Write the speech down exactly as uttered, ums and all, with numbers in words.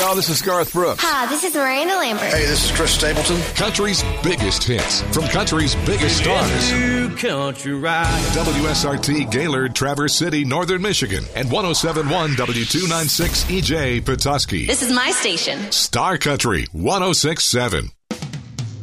y'all. This is Garth Brooks. Hi, this is Miranda Lambert. Hey, this is Chris Stapleton. Country's biggest hits from country's biggest stars. Country ride. W S R T Gaylord, Traverse City, Northern Michigan, and one oh seven point one W two ninety-six E J Petoskey. This is my station. Star Country one oh six point seven.